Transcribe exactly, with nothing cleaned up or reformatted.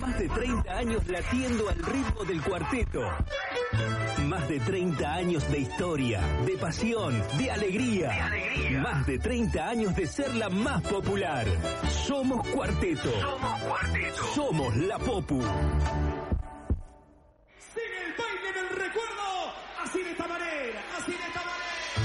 Más de treinta años latiendo al ritmo del cuarteto. Más de treinta años de historia, de pasión, de alegría. de alegría. Más de treinta años de ser la más popular. Somos Cuarteto. Somos Cuarteto. Somos la Popu. Sigue el baile del recuerdo. Así de esta manera, así de esta manera.